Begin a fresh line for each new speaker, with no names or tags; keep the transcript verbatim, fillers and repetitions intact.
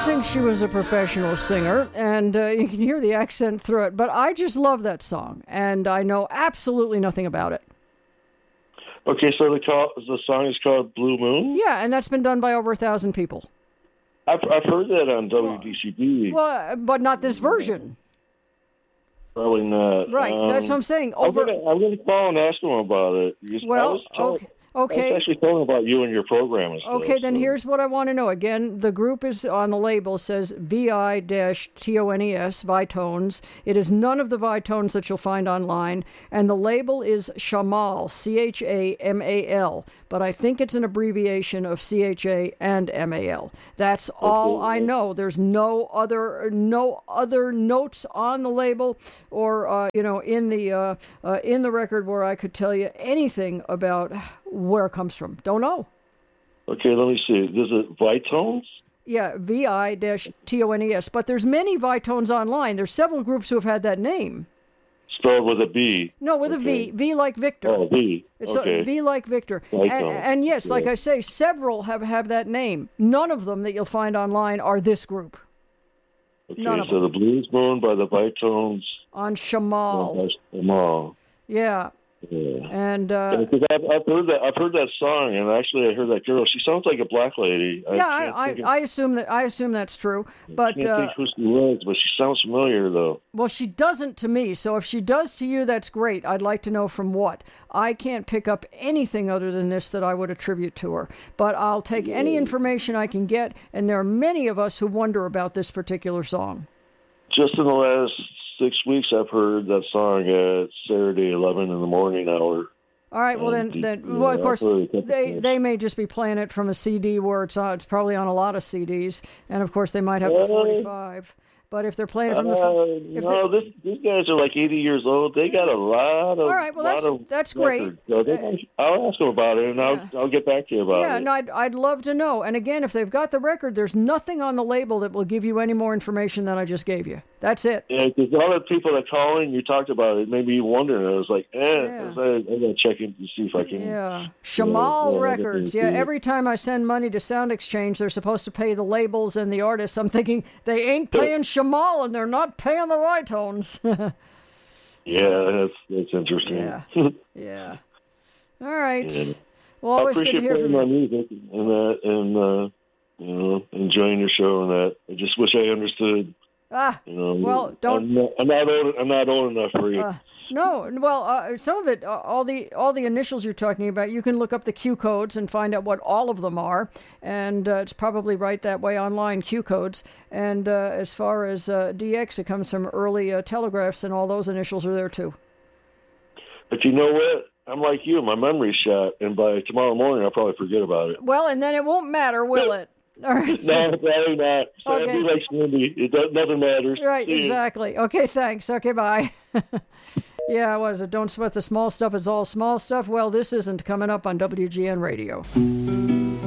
think she was a professional singer, and uh, you can hear the accent through it, but I just love that song, and I know absolutely nothing about it.
Okay, so the, call, the song is called Blue Moon?
Yeah, and that's been done by over a thousand people.
I've, I've heard that on W D C B.
Well, uh, but not this version.
Probably not.
Right,
um,
that's what I'm saying. Over...
I'm going to call and ask him about it. Because
well,
I was told,
okay. Okay.
I was actually talking about you and your program and stuff.
Okay, then
so.
here's what I want to know. Again, the group is on the label, says V I T O N E S, Vitones. It is none of the Vitones that you'll find online. And the label is Chamal, C H A M A L. But I think it's an abbreviation of C H A and M A L. That's all
okay.
I know. There's no other no other notes on the label or, uh, you know, in the, uh, uh, in the record where I could tell you anything about where it comes from. Don't know.
Okay, let me see. Is it Vitones?
Yeah, V I T O N E S. But there's many Vitones online. There's several groups who have had that name.
Spelled with a B.
No, with
okay.
a V. V like Victor.
Oh, V.
It's
okay.
a V like Victor. And, and yes, like I say, several have, have that name. None of them that you'll find online are this group.
Okay,
None of
so
them.
the Blues Moon by the Vitones.
On Chamal.
Chamal.
Yeah.
Yeah.
And uh,
yeah, I've, I've heard that I've heard that song, and actually I heard that girl. She sounds like a black lady.
Yeah, I I, I, I assume that I assume that's true. But
I can't
uh,
think who she was, but she sounds familiar though.
Well, she doesn't to me. So if she does to you, that's great. I'd like to know from what. I can't pick up anything other than this that I would attribute to her. But I'll take yeah. any information I can get, and there are many of us who wonder about this particular song.
Just in the last six weeks, I've heard that song at Saturday, eleven in the morning hour.
All right, well, then, then well, of course, they, they may just be playing it from a C D where it's on, it's probably on a lot of C Ds, and of course, they might have the forty-five. But if they're playing it from the...
Uh, if no, this, these guys are like eighty years old. They got a lot of...
All right, well, that's,
of
that's great.
So they, I'll ask them about it, and yeah. I'll, I'll get back to you about
yeah,
it.
Yeah, no, I'd, I'd love to know. And again, if they've got the record, there's nothing on the label that will give you any more information than I just gave you. That's it.
Yeah, because all the people that call in, you talked about it, made me wonder. I was like, eh, yeah. I, I got to check in to see if I can...
Yeah, Chamal you know, Records. Yeah, every time I send money to Sound Exchange, they're supposed to pay the labels and the artists. I'm thinking, they ain't paying Chamal, and they're not paying the Vitones.
Yeah, that's that's interesting.
Yeah, yeah. All right. Yeah. Well,
I
always good to
appreciate
hear
playing
from
my
you.
music and that, and uh, you know, enjoying your show and that. I just wish I understood.
Ah,
you know,
well, don't.
I'm not, I'm not old. I'm not old enough for you.
Uh, no, well, uh, some of it, uh, all the all the initials you're talking about, you can look up the Q codes and find out what all of them are, and uh, it's probably right that way online, Q codes. And uh, as far as uh, D X, it comes from early uh, telegraphs, and all those initials are there too.
But you know what? I'm like you. My memory's shot, and by tomorrow morning, I'll probably forget about it.
Well, and then it won't matter, will it? All right.
No, probably not. So okay. I'll be like Cindy. It does, nothing matters.
Right,
See
exactly. You. Okay, thanks. Okay, bye. Yeah, what is it? Don't sweat the small stuff. It's all small stuff. Well, this isn't coming up on W G N Radio.